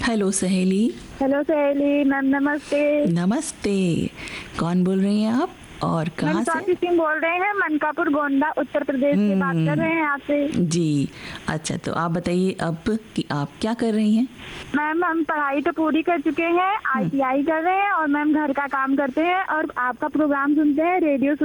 Hello सहेली। Hello सहेली ma'am, नमस्ते। नमस्ते। कौन बोल रही हैं आप और कहाँ मैम से? स्वाति सिंह बोल रहे हैं, मनकापुर गोंडा उत्तर प्रदेश से बात कर रहे हैं आपसे। जी अच्छा, तो आप बताइए अब कि आप क्या कर रही हैं? मैम हम पढ़ाई तो पूरी कर चुके हैं, ITI कर रहे हैं और मैम घर का काम करते हैं और आपका प्रोग्राम सुनते हैं, रेडियो